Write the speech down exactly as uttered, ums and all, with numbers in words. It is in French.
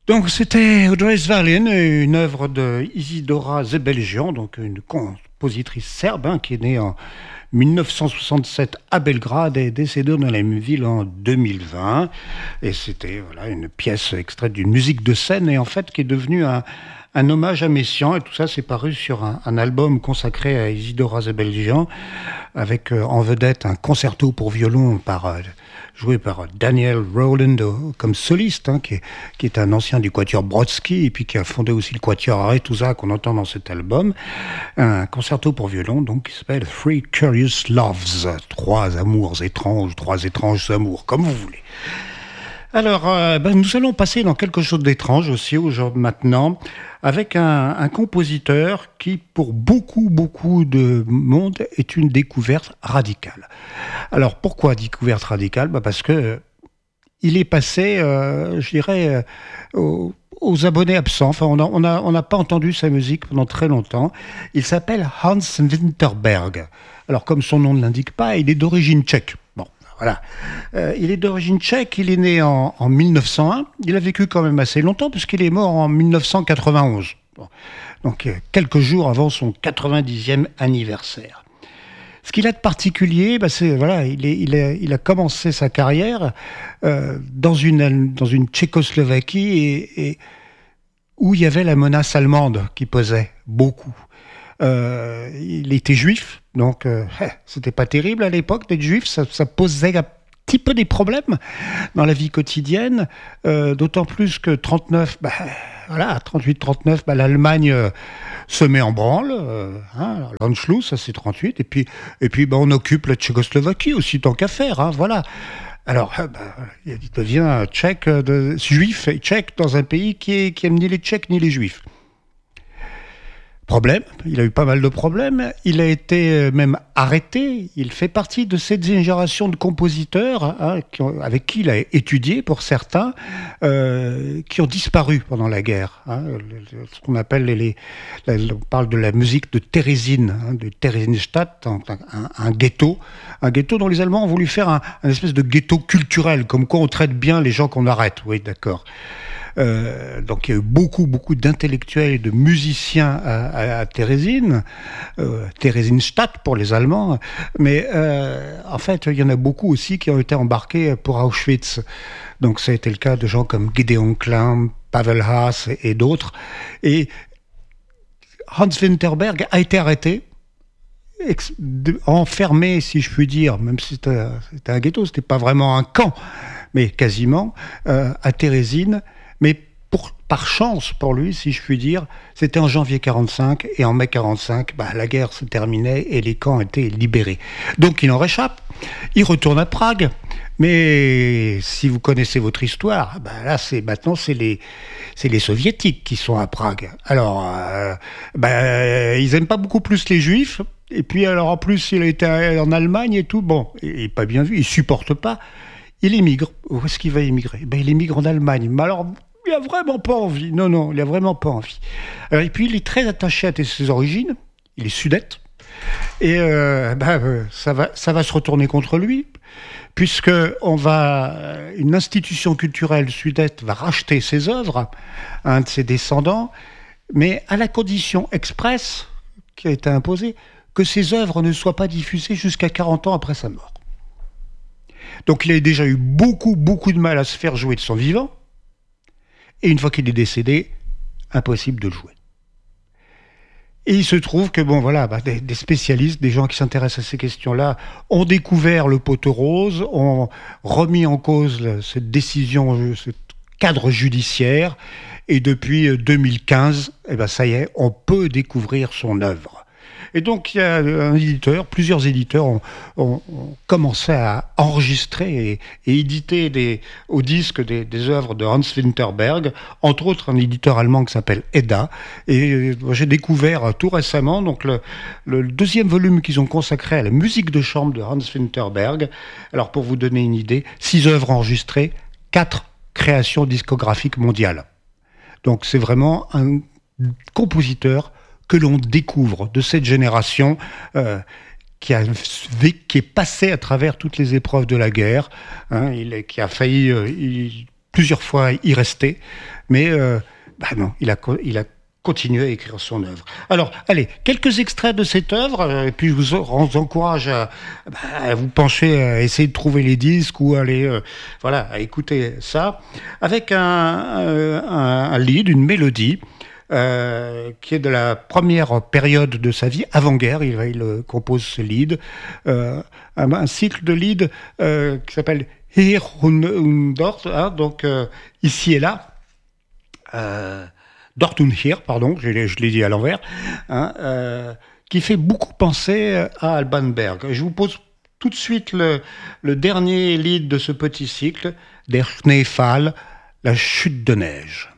Donc c'était Audrey Svalin, une œuvre de Isidora Zebeljian, donc une compositrice serbe hein, qui est née en mille neuf cent soixante-sept à Belgrade et est décédée dans la même ville en deux mille vingt. Et c'était voilà, une pièce extraite d'une musique de scène et en fait qui est devenue un, un hommage à Messiaen. Et tout ça s'est paru sur un, un album consacré à Isidora Zebeljian avec euh, en vedette un concerto pour violon par... Euh, joué par Daniel Rowland comme soliste, hein, qui, est, qui est un ancien du quatuor Brodsky, et puis qui a fondé aussi le quatuor Aretusa qu'on entend dans cet album. Un concerto pour violon, donc, qui s'appelle Three Curious Loves, trois amours étranges, trois étranges amours, comme vous voulez. Alors, euh, ben, nous allons passer dans quelque chose d'étrange aussi aujourd'hui maintenant, avec un, un compositeur qui, pour beaucoup, beaucoup de monde, est une découverte radicale. Alors, pourquoi découverte radicale ? Ben parce que euh, il est passé, euh, je dirais, euh, aux, aux abonnés absents. Enfin, on n'a on a, on a pas entendu sa musique pendant très longtemps. Il s'appelle Hans Winterberg. Alors, comme son nom ne l'indique pas, il est d'origine tchèque. Bon. Voilà. Euh, il est d'origine tchèque, il est né en, en mille neuf cent un, il a vécu quand même assez longtemps puisqu'il est mort en mille neuf cent quatre-vingt-onze, bon. Donc euh, quelques jours avant son quatre-vingt-dixième anniversaire. Ce qu'il a de particulier, bah, c'est voilà, il, est, il, a, il a commencé sa carrière euh, dans, une, dans une Tchécoslovaquie et, et où il y avait la menace allemande qui pesait beaucoup. Euh, il était juif, donc euh, c'était pas terrible à l'époque d'être juif, ça, ça posait un petit peu des problèmes dans la vie quotidienne, euh, d'autant plus que trente-neuf, bah, voilà, trente-huit trente-neuf, bah, l'Allemagne euh, se met en branle, euh, hein, l'Anschluss, ça c'est trente-huit, et puis, et puis bah, on occupe la Tchécoslovaquie aussi, tant qu'à faire, hein, voilà. Alors, bah, il devient tchèque, de, juif et tchèque dans un pays qui, est, qui aime ni les tchèques ni les juifs. Problème, il a eu pas mal de problèmes, il a été même arrêté, il fait partie de cette génération de compositeurs hein, qui ont, avec qui il a étudié pour certains, euh, qui ont disparu pendant la guerre. Hein, ce qu'on appelle, les, les, on parle de la musique de Térésine, hein, de Theresienstadt, un, un, un ghetto, un ghetto dont les Allemands ont voulu faire un, un espèce de ghetto culturel, comme quoi on traite bien les gens qu'on arrête, oui d'accord. Euh, donc il y a eu beaucoup, beaucoup d'intellectuels et de musiciens à, à, à Térésine, euh, Theresienstadt pour les Allemands, mais euh, en fait il y en a beaucoup aussi qui ont été embarqués pour Auschwitz. Donc ça a été le cas de gens comme Gideon Klein, Pavel Haas et, et d'autres. Et Hans Winterberg a été arrêté, ex- de, enfermé si je puis dire, même si c'était, c'était un ghetto, c'était pas vraiment un camp, mais quasiment, euh, à Térésine. Mais pour, par chance pour lui, si je puis dire, c'était en janvier quarante-cinq, et en mai quarante-cinq, bah, la guerre se terminait et les camps étaient libérés. Donc il en réchappe, il retourne à Prague, mais si vous connaissez votre histoire, bah, là c'est maintenant c'est les, c'est les soviétiques qui sont à Prague. Alors, euh, bah, ils aiment pas beaucoup plus les juifs, et puis alors en plus il a été en Allemagne et tout, bon, il n'est pas bien vu, il supporte pas, il émigre. Où est-ce qu'il va émigrer ? Ben, il émigre en Allemagne, mais alors... il a vraiment pas envie. Non, non, il a vraiment pas envie. Alors, et puis, il est très attaché à ses origines. Il est sudette. Et euh, bah, ça va, ça va se retourner contre lui, puisque on va, une institution culturelle sudette va racheter ses œuvres à un de ses descendants, mais à la condition expresse qui a été imposée que ses œuvres ne soient pas diffusées jusqu'à quarante ans après sa mort. Donc, il a déjà eu beaucoup, beaucoup de mal à se faire jouer de son vivant. Et une fois qu'il est décédé, impossible de le jouer. Et il se trouve que, bon, voilà, bah, des, des spécialistes, des gens qui s'intéressent à ces questions-là, ont découvert le poteau rose, ont remis en cause le, cette décision, ce cadre judiciaire, et depuis deux mille quinze, eh ben, ça y est, on peut découvrir son œuvre. Et donc, il y a un éditeur, plusieurs éditeurs ont, ont, ont commencé à enregistrer et, et éditer des, au disque des, des œuvres de Hans Winterberg, entre autres un éditeur allemand qui s'appelle Edda. Et j'ai découvert tout récemment donc le, le deuxième volume qu'ils ont consacré à la musique de chambre de Hans Winterberg. Alors, pour vous donner une idée, six œuvres enregistrées, quatre créations discographiques mondiales. Donc, c'est vraiment un compositeur que l'on découvre de cette génération euh, qui, a, qui est passée à travers toutes les épreuves de la guerre, hein, il, qui a failli euh, il, plusieurs fois y rester, mais euh, bah non, il a, il a continué à écrire son œuvre. Alors, allez, quelques extraits de cette œuvre, euh, et puis je vous, vous encourage à, bah, à vous pencher, à essayer de trouver les disques ou aller, euh, voilà, à écouter ça, avec un, un, un lead, une mélodie, euh, qui est de la première période de sa vie, avant-guerre, il, il compose ce lead, euh, un, un cycle de lead euh, qui s'appelle Hier und dort, hein, donc euh, ici et là. Euh, Dort und hier, pardon, je l'ai, je l'ai dit à l'envers, hein, euh, qui fait beaucoup penser à Alban Berg. Je vous pose tout de suite le, le dernier lead de ce petit cycle, Der Schneefall, la chute de neige.